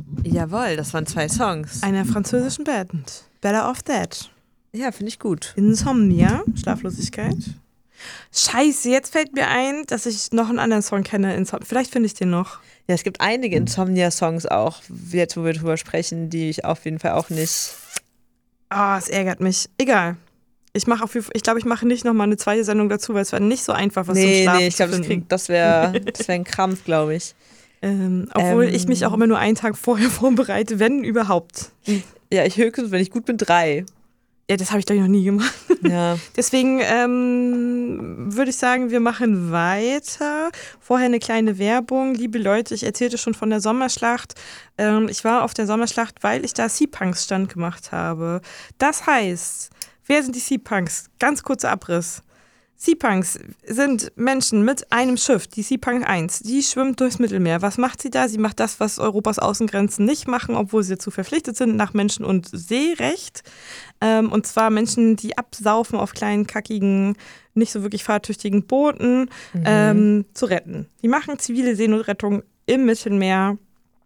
Jawohl, das waren 2 Songs. Einer französischen Band. Better Off Dead. Ja, finde ich gut. Insomnia, Schlaflosigkeit. Scheiße, jetzt fällt mir ein, dass ich noch einen anderen Song kenne. Vielleicht finde ich den noch. Ja, es gibt einige Insomnia-Songs auch, jetzt wo wir drüber sprechen, die ich auf jeden Fall auch nicht... Es ärgert mich. Egal. Ich glaube, ich mache nicht nochmal eine zweite Sendung dazu, weil es war nicht so einfach, was zum Schlafen ich glaube, das wäre ein Krampf, glaube ich. Obwohl ich mich auch immer nur einen Tag vorher vorbereite, wenn überhaupt. Ja, ich höchstens, wenn ich gut bin, 3. Ja, das habe ich, glaube ich, noch nie gemacht. Ja. Deswegen würde ich sagen, wir machen weiter. Vorher eine kleine Werbung. Liebe Leute, ich erzählte schon von der Sommerschlacht. Ich war auf der Sommerschlacht, weil ich da Sea-Punks Stand gemacht habe. Das heißt, wer sind die Sea-Punks? Ganz kurzer Abriss. Sea-Punks sind Menschen mit einem Schiff, die Sea-Punk 1. Die schwimmt durchs Mittelmeer. Was macht sie da? Sie macht das, was Europas Außengrenzen nicht machen, obwohl sie dazu verpflichtet sind, nach Menschen- und Seerecht. Und zwar Menschen, die absaufen auf kleinen, kackigen, nicht so wirklich fahrtüchtigen Booten zu retten. Die machen zivile Seenotrettung im Mittelmeer.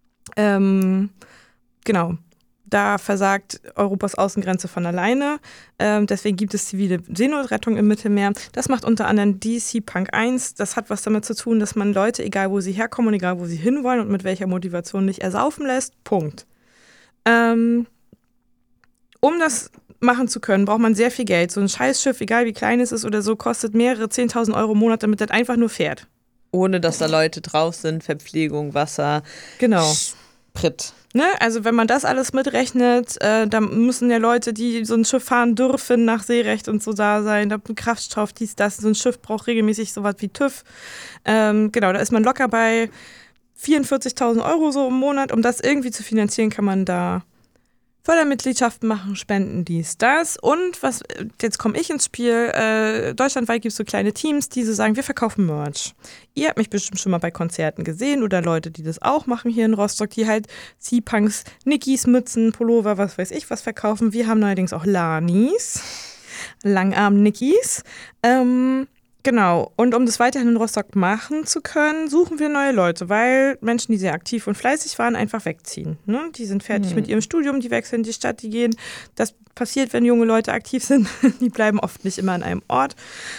Genau. Da versagt Europas Außengrenze von alleine. Deswegen gibt es zivile Seenotrettung im Mittelmeer. Das macht unter anderem die Sea-Punk 1. Das hat was damit zu tun, dass man Leute, egal wo sie herkommen, egal wo sie hinwollen und mit welcher Motivation, nicht ersaufen lässt. Punkt. Um das machen zu können, braucht man sehr viel Geld. So ein Scheißschiff, egal wie klein es ist oder so, kostet mehrere 10.000 Euro im Monat, damit das einfach nur fährt. Ohne, dass da Leute drauf sind, Verpflegung, Wasser, genau. Sprit. Ne? Also wenn man das alles mitrechnet, da müssen ja Leute, die so ein Schiff fahren dürfen, nach Seerecht und so da sein, da Kraftstoff, dies, das. So ein Schiff braucht regelmäßig sowas wie TÜV. Genau, da ist man locker bei 44.000 Euro so im Monat. Um das irgendwie zu finanzieren, kann man da Fördermitgliedschaften machen, Spenden, dies, das. Und jetzt komme ich ins Spiel. Deutschlandweit gibt es so kleine Teams, die so sagen, wir verkaufen Merch. Ihr habt mich bestimmt schon mal bei Konzerten gesehen oder Leute, die das auch machen hier in Rostock, die halt Sea-Punks, Nickys, Mützen, Pullover, was weiß ich was verkaufen. Wir haben neuerdings auch Lanis, Langarm-Nickys. Genau, und um das weiterhin in Rostock machen zu können, suchen wir neue Leute, weil Menschen, die sehr aktiv und fleißig waren, einfach wegziehen. Ne? Die sind fertig mit ihrem Studium, die wechseln die Stadt, die gehen. Das passiert, wenn junge Leute aktiv sind. Die bleiben oft nicht immer an einem Ort.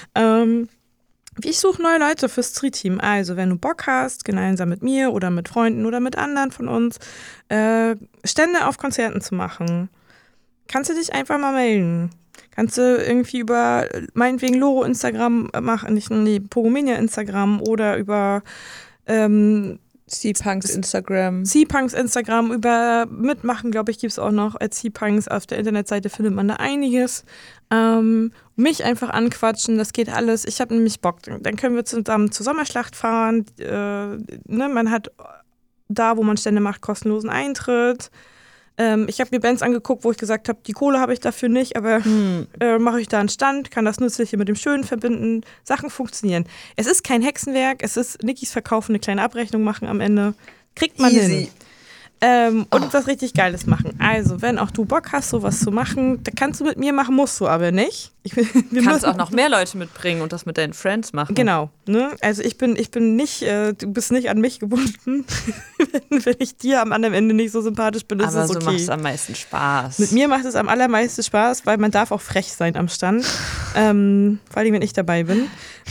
Ich suche neue Leute fürs Street-Team. Also, wenn du Bock hast, gemeinsam mit mir oder mit Freunden oder mit anderen von uns, Stände auf Konzerten zu machen, kannst du dich einfach mal melden. Kannst du irgendwie über, meinetwegen Loro Instagram machen, Pogomenia Instagram oder über Sea-Punks Instagram. Sea-Punks Instagram, über Mitmachen, glaube ich, gibt es auch noch als Sea-Punks. Auf der Internetseite findet man da einiges. Mich einfach anquatschen, das geht alles. Ich habe nämlich Bock. Dann können wir zusammen zur Sommerschlacht fahren. Man hat da, wo man Stände macht, kostenlosen Eintritt. Ich habe mir Bands angeguckt, wo ich gesagt habe, die Kohle habe ich dafür nicht, aber mache ich da einen Stand, kann das Nützliche mit dem Schönen verbinden. Sachen funktionieren. Es ist kein Hexenwerk, es ist Nickys verkaufen, eine kleine Abrechnung machen am Ende. Kriegt man hin. Und was richtig Geiles machen. Also, wenn auch du Bock hast, sowas zu machen, dann kannst du mit mir machen, musst du aber nicht. Du kannst auch noch mehr Leute mitbringen und das mit deinen Friends machen. Genau. Ne? Also ich bin nicht, du bist nicht an mich gebunden. wenn ich dir am anderen Ende nicht so sympathisch bin, ist es okay. Aber so macht es am meisten Spaß. Mit mir macht es am allermeisten Spaß, weil man darf auch frech sein am Stand. Vor allem, wenn ich dabei bin.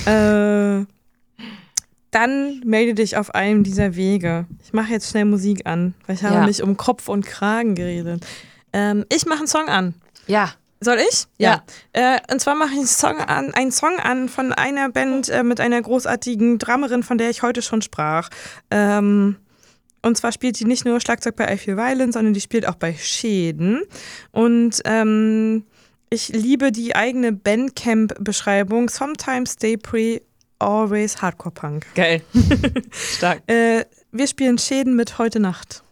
Dann melde dich auf einem dieser Wege. Ich mache jetzt schnell Musik an, weil ich habe mich um Kopf und Kragen geredet. Ich mache einen Song an. Ja. Soll ich? Ja. Und zwar mache ich einen Song an von einer Band mit einer großartigen Drummerin, von der ich heute schon sprach. Und zwar spielt die nicht nur Schlagzeug bei I Feel Violent, sondern die spielt auch bei Schäden. Und ich liebe die eigene Bandcamp-Beschreibung. Sometimes Stay Pre, Always Hardcore Punk. Geil. Stark. Wir spielen Schäden mit Heute Nacht.